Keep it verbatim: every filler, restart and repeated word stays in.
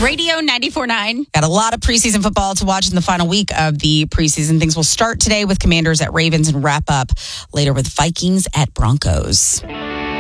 Radio ninety-four point nine. Got a lot of preseason football to watch in the final week of the preseason. Things will start today with Commanders at Ravens and wrap up later with Vikings at Broncos.